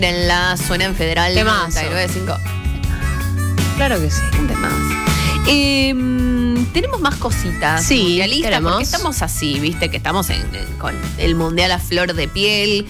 En la Suena en Federal Temazo. 99.5. Claro que sí. Un tema más. Tenemos más cositas. Sí, mundialistas, tenemos. porque estamos así, viste, que estamos con el mundial a flor de piel.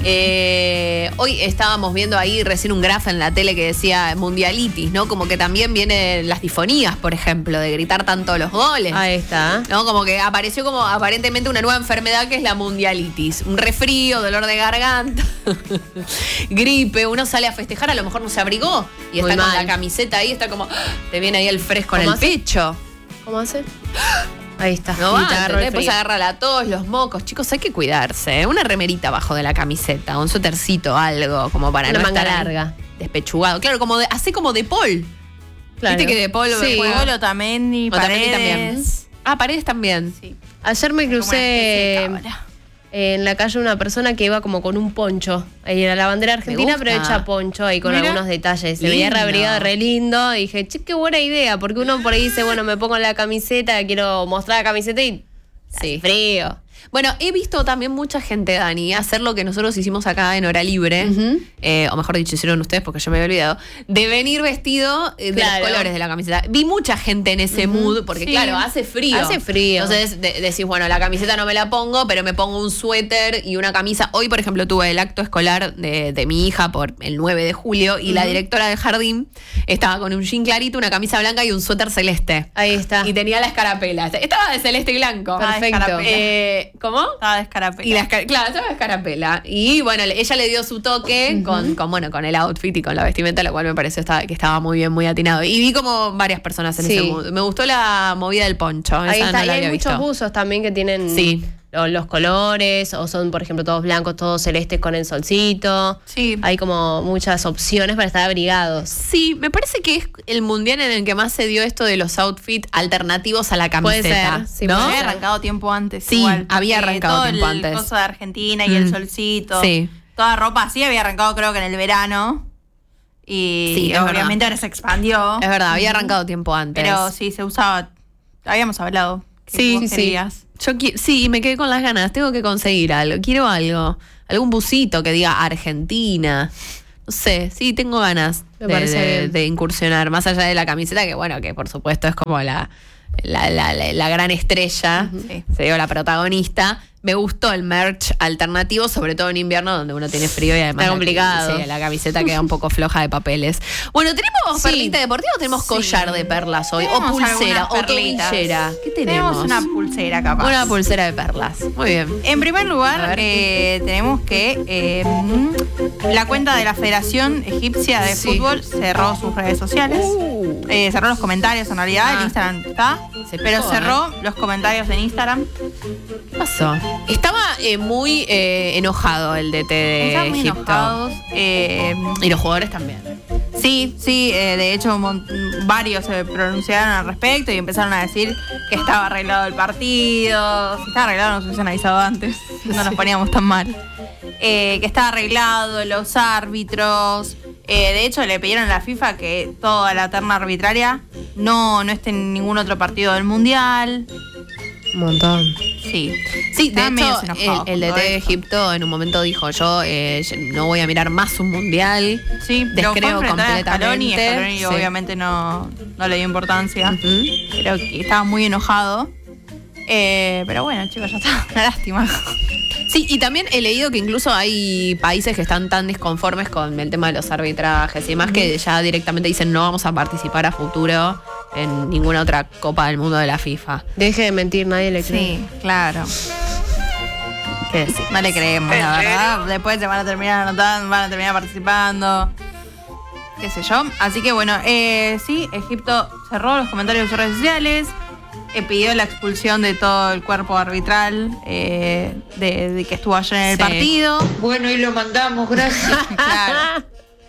Hoy estábamos viendo ahí recién un grafo en la tele que decía mundialitis, ¿no? Como que también vienen las difonías, por ejemplo, de gritar tanto los goles. Ahí está. ¿No? Como que apareció como aparentemente una nueva enfermedad que es la mundialitis. Un resfrío, dolor de garganta, gripe. Uno sale a festejar, a lo mejor no se abrigó y Muy está con mal. la camiseta ahí, está como, te viene ahí el fresco en ¿Cómo el hace? pecho. ¿Cómo hace? Ahí está. No Y va, te agarró el después frío. agarra la tos, los mocos. Chicos, hay que cuidarse. Una remerita abajo de la camiseta, un suétercito, algo, como para Una no manga estar ahí larga. despechugado. Claro, así como de Paul. Claro. Viste que de Paul Sí. juega. Polo también y Otamendi Paredes. Ah, Paredes también. Sí. Ayer me Como una especie de crucé cabra. en la calle una persona que iba como con un poncho. Ahí era la bandera argentina, gusta. pero hecha poncho, ahí con Mira. algunos detalles. Se veía Lindo. reabrigado, re lindo. Y dije, che, qué buena idea. Porque uno por ahí dice, bueno, me pongo la camiseta, quiero mostrar la camiseta y Sí. hace frío. Bueno, he visto también mucha gente, Dani, hacer lo que nosotros hicimos acá en Hora Libre, Ujú. o mejor dicho, hicieron ustedes porque yo me había olvidado, de venir vestido de Claro. los colores de la camiseta. Vi mucha gente en ese mood, porque Sí. claro, hace frío. Hace frío. Entonces decís, bueno, la camiseta no me la pongo, pero me pongo un suéter y una camisa. Hoy, por ejemplo, tuve el acto escolar de mi hija por el 9 de julio y la directora del jardín estaba con un jean clarito, una camisa blanca y un suéter celeste. Ahí está. Y tenía la escarapela. Estaba de celeste y blanco. Perfecto. ¿Cómo? Estaba de escarapela. Claro, estaba de escarapela. Y bueno, ella le dio su toque con el outfit y con la vestimenta, lo cual me pareció que estaba muy bien, muy atinado. Y vi como varias personas en Sí. ese mood. Me gustó la movida del poncho. Ahí Esa está. no Y la hay había muchos visto. buzos también que tienen Sí. los colores, o son, por ejemplo, todos blancos, todos celestes con el solcito. Sí. Hay como muchas opciones para estar abrigados. Sí, me parece que es el mundial en el que más se dio esto de los outfits alternativos a la Puede camiseta. ser, sí, ¿no? puede Había ser. arrancado tiempo antes. Sí, igual, había porque arrancado todo tiempo el antes. cosa de Argentina y el Mm. solcito. Sí. Toda ropa así había arrancado creo que en el verano. Y Sí, es obviamente ahora se expandió. Es verdad, había arrancado tiempo antes. Pero sí, se usaba. Habíamos hablado. que Sí, vos sí. querías. Sí, me quedé con las ganas. Tengo que conseguir algo. Quiero algo. Algún busito que diga Argentina. No sé, sí, tengo ganas Me parece bien. de incursionar. Más allá de la camiseta, que bueno, que por supuesto es como la gran estrella, Sí. se dio la protagonista. Me gustó el merch alternativo, sobre todo en invierno, donde uno tiene frío y además Está complicado. La camiseta queda un poco floja de papeles. Bueno, ¿tenemos Sí. perlita deportiva o tenemos Sí. collar de perlas hoy? Tenemos O pulsera, algunas o perlitas. tobillera. ¿Qué tenemos? Tenemos una pulsera capaz. Una pulsera de perlas. Muy bien. En primer A lugar, ver. tenemos que la cuenta de la Federación Egipcia de Sí. Fútbol cerró sus redes sociales. Cerró los comentarios en realidad, Ah. el Instagram está. Se Pero picó, cerró los comentarios en Instagram. ¿Qué pasó? Estaba muy enojado el DT de Están muy Egipto. enojados. Y los jugadores también. Sí, de hecho varios se pronunciaron al respecto y empezaron a decir que estaba arreglado el partido. Si estaba arreglado nos hubiesen avisado antes, no nos poníamos tan mal. Que estaba arreglado, los árbitros. De hecho le pidieron a la FIFA que toda la terna arbitraria no esté en ningún otro partido del Mundial. Un montón. Sí. Sí, de Estaban hecho, medios enojados el con todo DT de esto. Egipto en un momento dijo, yo no voy a mirar más un mundial. Sí, Descreo lo fue a enfrentar a Scaloni y completamente. Scaloni Sí. obviamente no le dio importancia. Ujú. Pero que estaba muy enojado. Pero bueno, chicos, ya está. Una lástima. Sí, y también he leído que incluso hay países que están tan disconformes con el tema de los arbitrajes y demás que ya directamente dicen no vamos a participar a futuro en ninguna otra Copa del Mundo de la FIFA. Deje de mentir, nadie le cree. Sí, claro. ¿Qué decir? No le creemos, la verdad. Después se van a terminar anotando, van a terminar participando. Qué sé yo. Así que bueno, sí, Egipto cerró los comentarios de sus redes sociales. Pidió la expulsión de todo el cuerpo arbitral de que estuvo ayer en el Sí. partido. Bueno, y lo mandamos, gracias. Claro.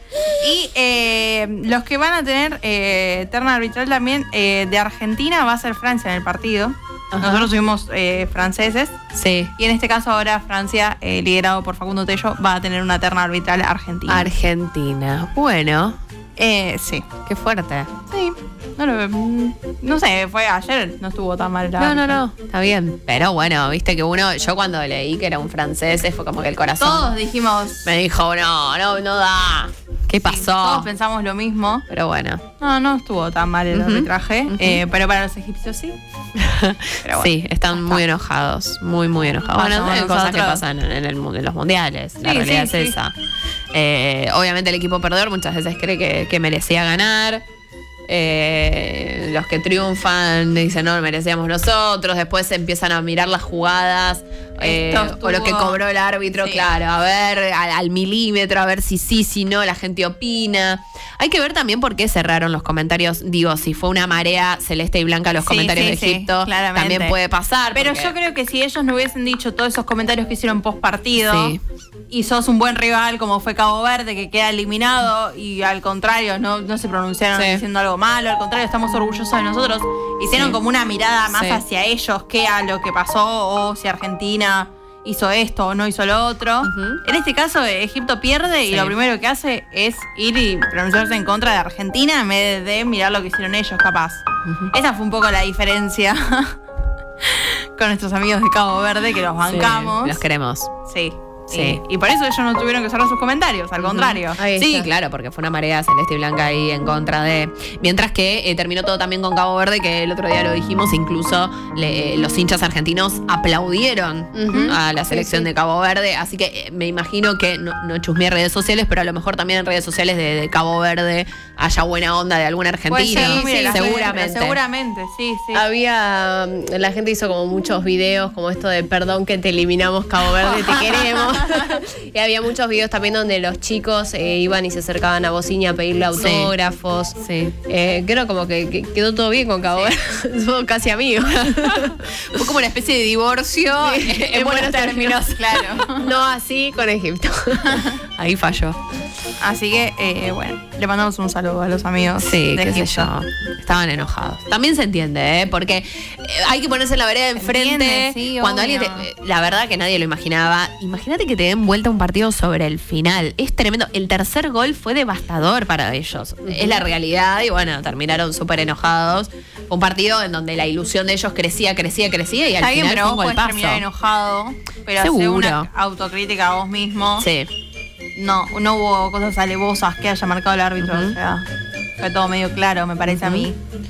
Y los que van a tener terna arbitral también de Argentina va a ser Francia en el partido. Ajá. Nosotros fuimos franceses. Sí. Y en este caso ahora Francia, liderado por Facundo Tello, va a tener una terna arbitral argentina. Argentina. Bueno, Sí. qué fuerte. Sí. No sé, fue ayer, no estuvo tan mal. la- No, está bien. Pero bueno, viste que yo cuando leí que era un francés, fue como que el corazón Todos dijimos. me dijo, no da. ¿Qué pasó? Todos pensamos lo mismo. Pero bueno. No estuvo tan mal el arbitraje. Pero para los egipcios sí. Pero bueno, Sí, están muy enojados, muy enojados. Bueno, Pasamos hay cosas que nosotros. pasan en los mundiales, la Sí, realidad sí, es sí. esa. Obviamente el equipo perdedor muchas veces cree que merecía ganar. Los que triunfan dicen no, merecíamos nosotros. Después empiezan a mirar las jugadas Esto o lo que estuvo- cobró el árbitro, Sí. claro, a ver al milímetro, a ver si no, la gente opina. Hay que ver también por qué cerraron los comentarios. Digo, si fue una marea celeste y blanca los Sí, comentarios sí, de sí, Egipto, claramente. también puede pasar. Pero porque- yo creo que si ellos no hubiesen dicho todos esos comentarios que hicieron post partido Sí. y sos un buen rival como fue Cabo Verde que queda eliminado y al contrario no se pronunciaron Sí. diciendo algo malo, al contrario estamos orgullosos de nosotros, hicieron Sí. como una mirada más Sí. hacia ellos que a lo que pasó o si Argentina hizo esto o no hizo lo otro. Ujú. En este caso Egipto pierde y Sí. lo primero que hace es ir y pronunciarse en contra de Argentina en vez de mirar lo que hicieron ellos, capaz. Esa fue un poco la diferencia con nuestros amigos de Cabo Verde, que los bancamos. Sí, los queremos. Sí. Sí. Y por eso ellos no tuvieron que cerrar sus comentarios, al contrario. Ahí Sí, está. claro, porque fue una marea celeste y blanca ahí en contra de. Mientras que terminó todo también con Cabo Verde, que el otro día lo dijimos, incluso los hinchas argentinos aplaudieron Ujú. a la selección de Cabo Verde. Así que me imagino que no chusmeé redes sociales, pero a lo mejor también en redes sociales de Cabo Verde haya buena onda de algún argentino. Puede ser, mire, las redes, seguramente. seguramente, sí. Había, la gente hizo como muchos videos como esto de perdón que te eliminamos Cabo Verde, te queremos. Y había muchos videos también donde los chicos iban y se acercaban a Bocini a pedirle Sí. autógrafos. Sí. Creo como que quedó todo bien con Cabo Verde. Somos casi amigos. Fue como una especie de divorcio en buenos términos. Claro. No así con Egipto. Ahí falló. Así que, bueno, le mandamos un saludo a los amigos Sí, de qué sé Egipto. yo. Estaban enojados. También se entiende, ¿eh? Porque hay que ponerse en la vereda de enfrente. entiende, sí, cuando obvio. alguien la verdad que nadie lo imaginaba. Imagínate que te den vuelta un partido sobre el final. Es tremendo. El tercer gol fue devastador para ellos. Es la realidad. Y bueno, terminaron súper enojados. Fue un partido en donde la ilusión de ellos crecía y al Está bien, final pero fue vos un podés golpazo. terminar enojado, pero hacer Seguro. una autocrítica a vos mismo. Sí. No hubo cosas alevosas que haya marcado el árbitro. Ujú. O sea, fue todo medio claro, me parece a mí.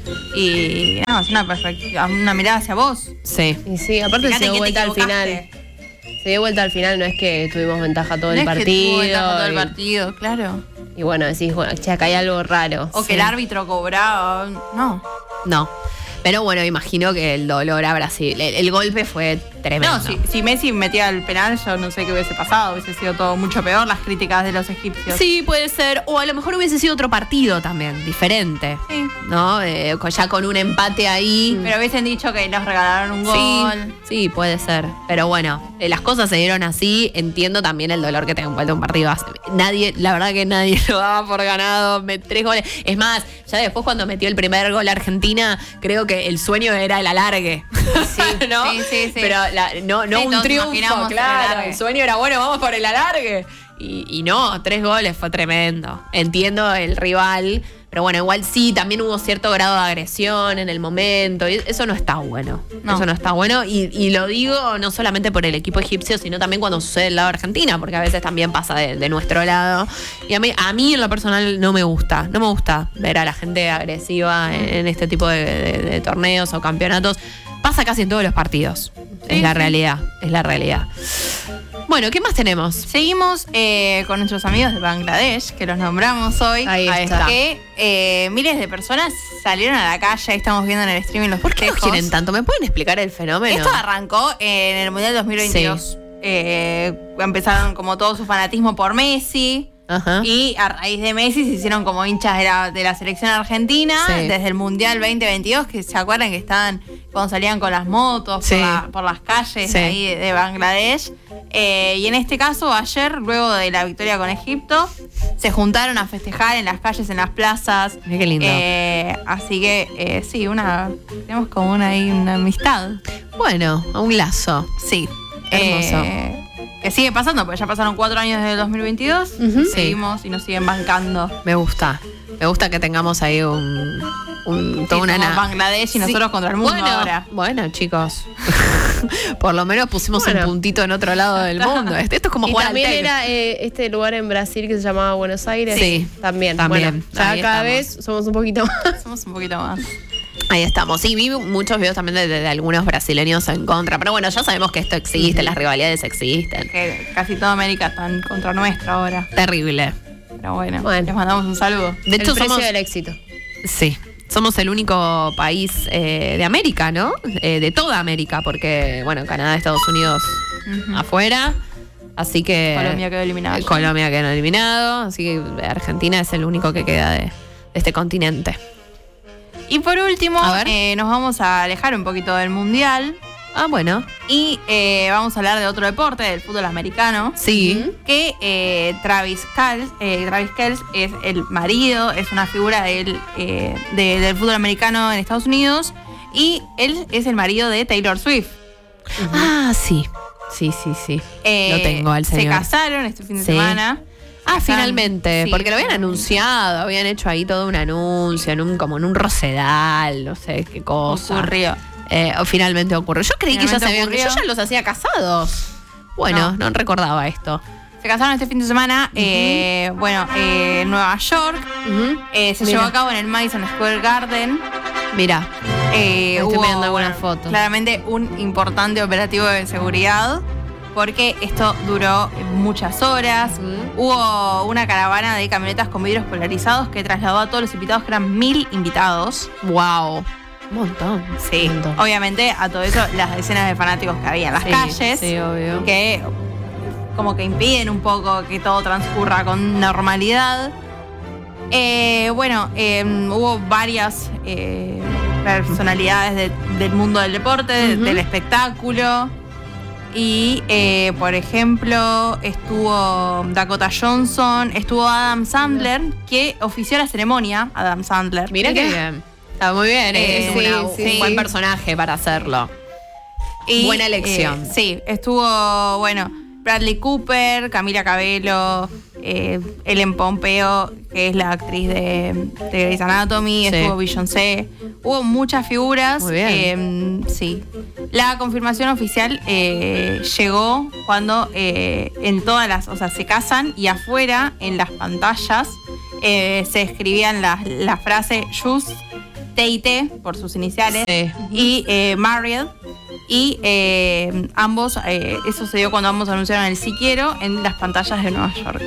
Y no, es una perspectiva, una mirada hacia vos. Sí. Y sí, aparte Fíjate se dio que te vuelta al equivocaste. final. Se dio vuelta al final, no es que tuvimos ventaja todo No el es que partido. tuvo ventaja todo el y- partido, claro. Y bueno, decís, bueno, che, acá hay algo raro. O que el árbitro cobraba. No. No. Pero bueno, imagino que el dolor a Brasil. El golpe fue tremendo. No, si Messi metía el penal, yo no sé qué hubiese pasado. Hubiese sido todo mucho peor las críticas de los egipcios. Sí, puede ser. O a lo mejor hubiese sido otro partido también, diferente. Sí. ¿No? Ya con un empate ahí. Pero hubiesen dicho que nos regalaron un gol. Sí, puede ser. Pero bueno, las cosas se dieron así. Entiendo también el dolor que te envuelve un partido. La verdad que nadie lo daba por ganado. 3 goles. Es más, ya después cuando metió el primer gol Argentina, creo que el sueño era el alargue. Sí, ¿no? sí. Pero no Sí, un todos triunfo, imaginamos el claro. alargue. El sueño era, bueno, vamos por el alargue. Y no, 3 goles fue tremendo. Entiendo el rival, pero bueno, igual sí, también hubo cierto grado de agresión en el momento. Y eso no está bueno. No. Eso no está bueno. Y lo digo no solamente por el equipo egipcio, sino también cuando sucede del lado de Argentina, porque a veces también pasa de nuestro lado. Y a mí en lo personal no me gusta. No me gusta ver a la gente agresiva en este tipo de torneos o campeonatos. Pasa casi en todos los partidos. Es la realidad. Es la realidad. Bueno, ¿qué más tenemos? Seguimos con nuestros amigos de Bangladesh, que los nombramos hoy. Ahí está. Que miles de personas salieron a la calle, ahí estamos viendo en el streaming los ¿Por qué nos festejos. quieren tanto? ¿Me pueden explicar el fenómeno? Esto arrancó en el Mundial 2022. Empezaron como todo su fanatismo por Messi. Ajá. Y a raíz de Messi se hicieron como hinchas de la selección argentina Sí. desde el Mundial 2022, que se acuerdan que estaban cuando salían con las motos Sí. por las calles Sí. ahí de Bangladesh. Y en este caso, ayer, luego de la victoria con Egipto, se juntaron a festejar en las calles, en las plazas. Mirá qué lindo. Así que sí, tenemos como una amistad. Bueno, a un lazo. Sí. Hermoso. Que sigue pasando, porque ya pasaron 4 años desde el 2022. Ujú. Seguimos y nos siguen bancando. Me gusta. Me gusta que tengamos ahí toda una somos Bangladesh y nosotros contra el mundo ahora. Bueno, chicos. Por lo menos pusimos un puntito en otro lado del mundo. Esto es como Y jugar al también tenis. era este lugar en Brasil que se llamaba Buenos Aires. Sí, También. también. Bueno, ya Ahí cada estamos. vez somos un poquito más. Somos un poquito más. Ahí estamos. Sí, vi muchos videos también de algunos brasileños en contra. Pero bueno, ya sabemos que esto existe, las rivalidades existen. Que casi toda América está en contra nuestra ahora. Terrible. Pero bueno, Bueno. les mandamos un saludo. De hecho, el precio somos. del éxito. Sí. Somos el único país de América, ¿no? De toda América, porque, bueno, Canadá, Estados Unidos afuera. Así que. Colombia quedó eliminada. Colombia quedó eliminado. Así que Argentina es el único que queda de este continente. Y por último, A ver. nos vamos a alejar un poquito del mundial Ah, bueno. y vamos a hablar de otro deporte, del fútbol americano. Sí. Que Travis Kelce es el marido, es una figura del fútbol americano en Estados Unidos y él es el marido de Taylor Swift. Ah, sí. Sí. Lo tengo al señor. Se casaron este fin de Sí. semana. Ah, Están- finalmente, sí. porque lo habían anunciado, habían hecho ahí todo un anuncio, como en un rosedal, no sé qué cosa. Ocurrió. Finalmente ocurrió. Yo creí que ya se habían, Finalmente yo ocurrió. ya los hacía casados. Bueno, no recordaba esto. Se casaron este fin de semana, en Nueva York. Se Mira. llevó a cabo en el Madison Square Garden. Mira, Estoy mirando algunas fotos. Claramente un importante operativo de seguridad, porque esto duró muchas horas. Hubo una caravana de camionetas con vidrios polarizados que trasladó a todos los invitados, que eran 1000 invitados. wow. Un montón. Sí. Un montón. Obviamente, a todo eso, las decenas de fanáticos que había en las calles. Sí, obvio. Que como que impiden un poco que todo transcurra con normalidad. Hubo varias personalidades del mundo del deporte, del espectáculo. Y, por ejemplo, estuvo Dakota Johnson, estuvo Adam Sandler, que ofició la ceremonia, Adam Sandler. Mira qué bien. Está muy bien, es Sí, un buen personaje para hacerlo. Y, Buena elección. Sí, estuvo, Bradley Cooper, Camila Cabello, Ellen Pompeo, que es la actriz de Grey's Anatomy, Sí. estuvo Beyoncé. Hubo muchas figuras. Muy bien. Sí. La confirmación oficial llegó cuando en todas se casan y afuera, en las pantallas, se escribían la frase Just Tate, por sus iniciales, Sí. y Married. Y ambos, eso se dio cuando ambos anunciaron el sí quiero en las pantallas de Nueva York.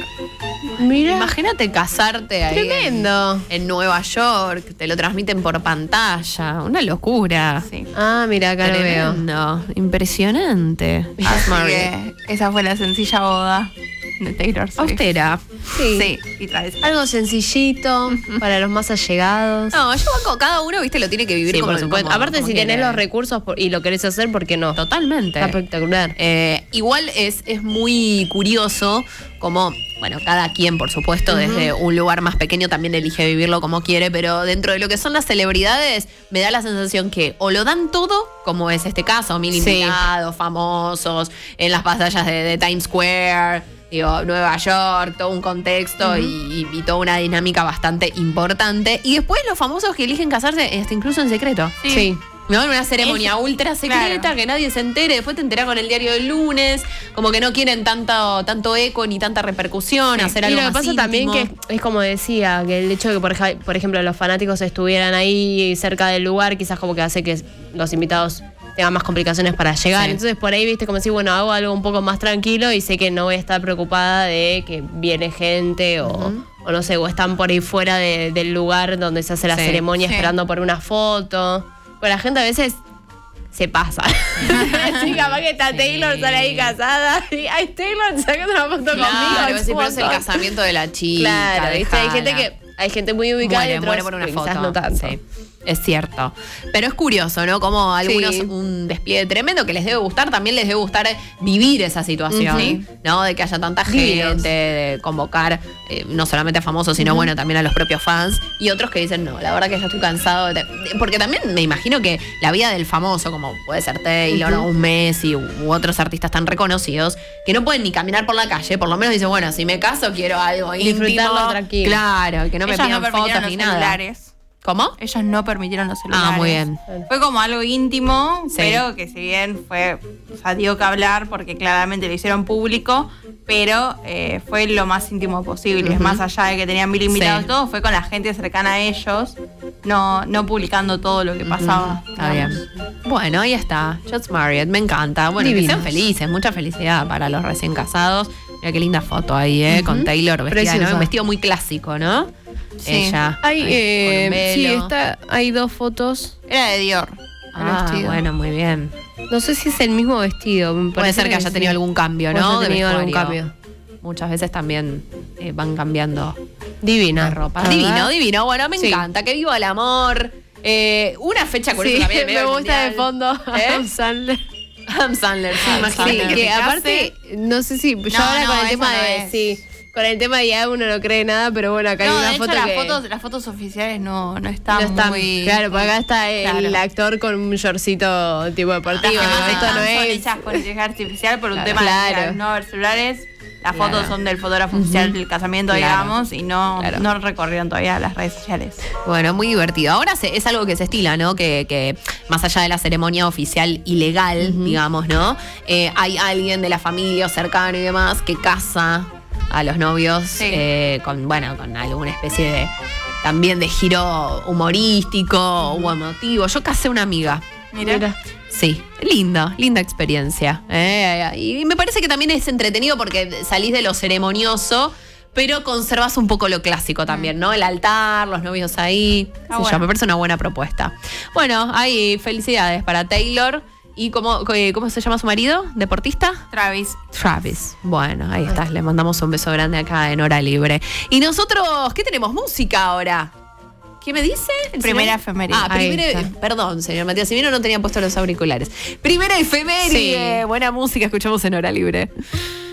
Mira. Imagínate casarte ahí. Tremendo. En Nueva York, te lo transmiten por pantalla. Una locura. Sí. Ah, mira, acá lo veo. Tremendo. Impresionante. Así Married. que esa fue la sencilla boda de Taylor Swift. Austera. Sí. Sí, y Travis. Algo sencillito para los más allegados. No, yo banco, cada uno, viste, lo tiene que vivir Sí, como por supuesto. como- Aparte, como si tenés quiere. los recursos y lo querés hacer, ¿por qué no? Totalmente. Está espectacular. Igual es muy curioso como, bueno, cada quien, por supuesto, desde un lugar más pequeño también elige vivirlo como quiere, pero dentro de lo que son las celebridades, me da la sensación que o lo dan todo, como es este caso, 1000 Sí. invitados, famosos, en las pantallas de Times Square, digo, Nueva York, todo un contexto y toda una dinámica bastante importante. Y después los famosos que eligen casarse, incluso en secreto. Sí. ¿No? En una ceremonia Es- ultra secreta, claro. que nadie se entere, después te enterás con el diario del lunes, como que no quieren tanto eco ni tanta repercusión, hacer Y algo lo que más pasa también íntimo. que es como decía, que el hecho de que, por ejemplo, los fanáticos estuvieran ahí cerca del lugar, quizás como que hace que los invitados tengan más complicaciones para llegar. Sí. Entonces por ahí, viste, como si, bueno, hago algo un poco más tranquilo y sé que no voy a estar preocupada de que viene gente o no sé, o están por ahí fuera del lugar donde se hace la Sí, ceremonia sí. esperando por una foto. Pero la gente a veces se pasa. Sí, capaz que está Sí. Taylor, sale ahí casada. Y, ay, Taylor, sacando una foto conmigo. Claro, sí, un pero es el montón. casamiento de la chica. Claro, ¿viste? dejala. Hay gente muy ubicada y muere otros por una que foto. quizás no tanto. Sí, es cierto. Pero es curioso, ¿no? Como algunos Sí. un despliegue tremendo que les debe gustar, también les debe gustar vivir esa situación, ¿no? De que haya tanta Divinos. gente, de convocar no solamente a famosos, sino bueno, también a los propios fans. Y otros que dicen, no, la verdad que ya estoy cansado. Porque también me imagino que la vida del famoso, como puede ser Taylor o un Messi u otros artistas tan reconocidos, que no pueden ni caminar por la calle, por lo menos dicen, bueno, si me caso quiero algo íntimo. Disfrutarlo tranquilo. Claro, que no me Ellas pidan permitieron fotos los ni nada. celulares. ¿Cómo? Ellos no permitieron los celulares. Ah, muy bien. Fue como algo íntimo, Sí. pero que si bien fue, o sea, dio que hablar porque claramente lo hicieron público, pero fue lo más íntimo posible. Ujú. Más allá de que tenían 1000 invitados Sí. y todo, fue con la gente cercana a ellos, no publicando todo lo que pasaba. Está bien. Bueno, ahí está. Just Married, me encanta. Bueno, Divinos. que sean felices, mucha felicidad para los recién casados. Mira qué linda foto ahí, con Taylor vestida, ¿no? Preciosa. Un vestido muy clásico, ¿no? Sí. Ella. Hay, ahí, con un sí, velo. hay 2 fotos. Era de Dior. el Ah, vestido. bueno, muy bien. No sé si es el mismo vestido. me Puede parece ser que haya sí. tenido algún cambio, Puede ¿no? haber tenido algún vestuario. cambio. Muchas veces también van cambiando Divina. la ropa. ¿Verdad? Divino, divino. Bueno, me Sí. encanta. Que viva el amor. Una fecha curiosa Sí, también. me gusta de fondo ¿Eh? Adam Sandler. Adam Sandler, sí, Adam imagínate. Sandler. Sí, que te aparte, no sé si. Yo No, ahora no, con el eso tema no de. es. Sí, con el tema de ya uno no cree nada, pero bueno, acá hay No, una de hecho, foto que. las fotos oficiales no están, No están, muy... claro, porque acá está el Claro. actor con un shortcito tipo deportivo. Las que ¿no? más Esto están no son es. hechas con inteligencia artificial por un Claro. tema Claro. de no haber celulares. Las Claro. fotos son del fotógrafo oficial del casamiento, Claro. digamos, y no recorrieron todavía las redes sociales. Bueno, muy divertido. Ahora es algo que se estila, ¿no? Que más allá de la ceremonia oficial y legal, digamos, ¿no? Hay alguien de la familia o cercano y demás que casa a los novios Sí. con alguna especie de también de giro humorístico o emotivo. Yo casé una amiga. Mira. Sí, linda experiencia. Y me parece que también es entretenido porque salís de lo ceremonioso, pero conservas un poco lo clásico también, ¿no? El altar, los novios ahí. Qué sé yo, bueno. me parece una buena propuesta. Bueno, ahí felicidades para Taylor. ¿Y cómo se llama su marido? ¿Deportista? Travis. Travis. Bueno, ahí está. Le mandamos un beso grande acá en Hora Libre. Y nosotros, ¿qué tenemos? Música ahora. ¿Qué me dice? ¿El Primera señor? efeméride. Ah, Ahí está. perdón, señor Matías. Si vino no tenía puesto los auriculares. Primera efeméride. Sí. Buena música, escuchamos en Hora Libre.